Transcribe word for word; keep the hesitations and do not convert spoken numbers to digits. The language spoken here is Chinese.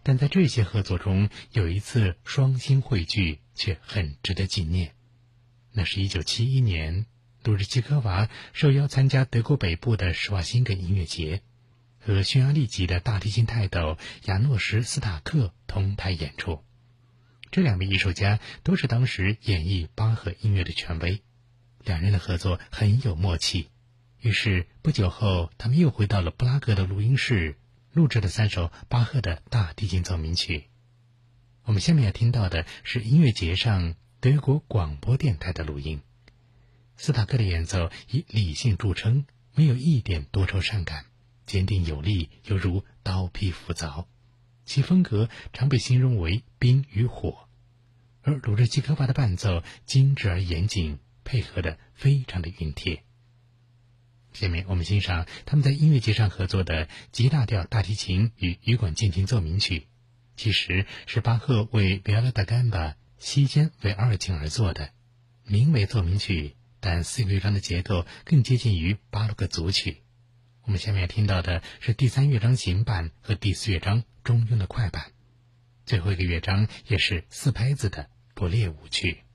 但在这些合作中，有一次双星汇聚却很值得纪念。那是一九七一年，鲁日基科娃受邀参加德国北部的施瓦辛格音乐节，和匈牙利籍的大提琴泰斗亚诺什·斯塔克同台演出。这两位艺术家都是当时演绎巴赫音乐的权威，两人的合作很有默契。于是不久后，他们又回到了布拉格的录音室，录制了三首巴赫的大提琴奏鸣曲。我们下面要听到的是音乐节上德国广播电台的录音。斯塔克的演奏以理性著称，没有一点多愁善感，坚定有力，犹如刀劈斧凿。其风格常被形容为冰与火，而鲁日基科娃的伴奏精致而严谨，配合得非常的熨帖。下面我们欣赏他们在音乐节上合作的 G 大调大提琴与羽管键琴奏鸣曲，其实是巴赫为 Viola da Gamba 西间为二琴而作的，名为奏鸣曲，但四个乐章的结构更接近于巴洛克组曲。我们下面要听到的是第三乐章行板和第四乐章中庸的快板，最后一个乐章也是四拍子的勃列舞曲。